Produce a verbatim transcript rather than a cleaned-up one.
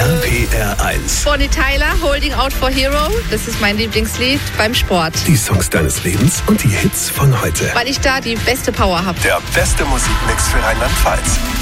R P R eins. Bonnie Tyler, Holding Out for Hero. Das ist mein Lieblingslied beim Sport. Die Songs deines Lebens und die Hits von heute. Weil ich da die beste Power habe. Der beste Musikmix für Rheinland-Pfalz.